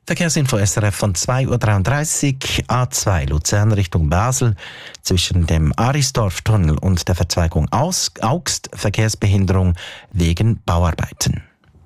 Verkehrsinfo SRF von 2.33 Uhr, A2 Luzern Richtung Basel, zwischen dem Arisdorf-Tunnel und der Verzweigung Augst Verkehrsbehinderung wegen Bauarbeiten.